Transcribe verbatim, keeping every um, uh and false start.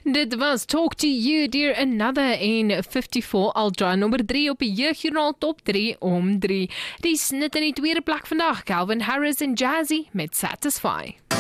Dit was Talk to You, dear Another in vyfty-four Ultra, nummer three op die Jeugjournaal Top three om three. Die snit in die tweede plek vandag, Calvin Harris en Jazzy met Satisfy.